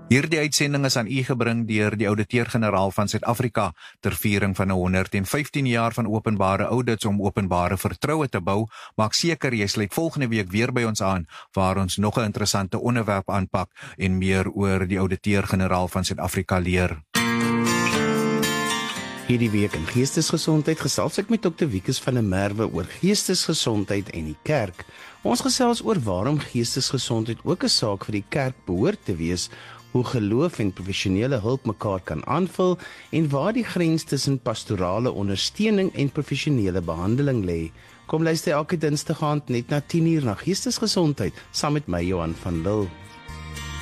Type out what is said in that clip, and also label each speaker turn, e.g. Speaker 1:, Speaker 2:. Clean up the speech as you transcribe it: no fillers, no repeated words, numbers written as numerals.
Speaker 1: Hierdie uitsending is aan u gebring deur die Ouditeur-Generaal van Suid-Afrika ter viering van 115 jaar van openbare audits om openbare vertroue te bou. Maak seker jy sluit volgende week weer by ons aan waar ons nog 'n interessante onderwerp aanpak en meer oor die Ouditeur-Generaal van Suid-Afrika leer.
Speaker 2: Hierdie week in Geestesgesondheid gesels ek met Dr. Wikus van der Merwe oor geestesgesondheid en die kerk. Ons gesels oor waarom geestesgesondheid ook 'n saak vir die kerk behoort te wees, hoe geloof en professionele hulp mekaar kan aanvul en waar die grens tussen pastorale ondersteuning en professionele behandeling lê. Kom luister elke Dinsdag aand net na 10:00 na Geestesgesondheid saam met my Johan van Lille.